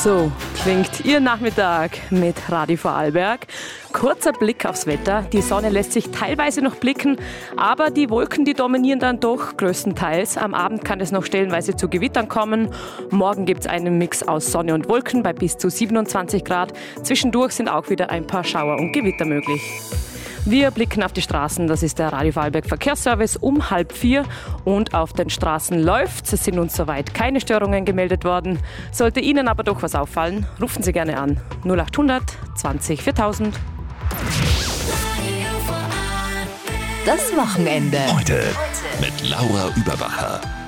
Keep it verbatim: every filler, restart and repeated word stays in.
So klingt Ihr Nachmittag mit Radio Vorarlberg. Kurzer Blick aufs Wetter. Die Sonne lässt sich teilweise noch blicken, aber die Wolken, die dominieren dann doch größtenteils. Am Abend kann es noch stellenweise zu Gewittern kommen. Morgen gibt es einen Mix aus Sonne und Wolken bei bis zu siebenundzwanzig Grad. Zwischendurch sind auch wieder ein paar Schauer und Gewitter möglich. Wir blicken auf die Straßen, das ist der Radio Vorarlberg Verkehrsservice um halb vier und auf den Straßen läuft's. Es sind uns soweit keine Störungen gemeldet worden. Sollte Ihnen aber doch was auffallen, rufen Sie gerne an. null achthundert zwanzig viertausend. Das Wochenende. Heute mit Laura Überbacher.